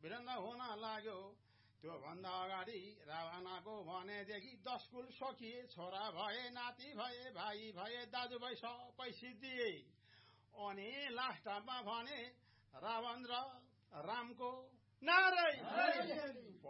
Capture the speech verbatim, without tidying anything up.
भिडन्त हुन लाग्यो। त्यो भन्दा अगाडि रावणको भनेदेखि दस कुल सकिए, छोरा भए, नाति भए, भाइ भए, दाजुभाइ सबै सिद्धिए। अनि लास्टमा भने रावण र रामको नारायण